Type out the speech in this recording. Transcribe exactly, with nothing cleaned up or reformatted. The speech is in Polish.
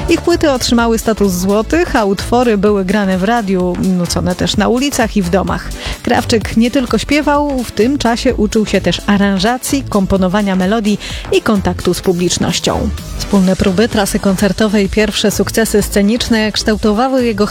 Ich płyty otrzymały status złotych, a utwory były grane w radiu, nucone też na ulicach i w domach. Krawczyk nie tylko śpiewał, w tym czasie uczył się też aranżacji, komponowania melodii i kontaktu z publicznością. Wspólne próby trasy koncertowej, pierwsze sukcesy sceniczne kształtowały jego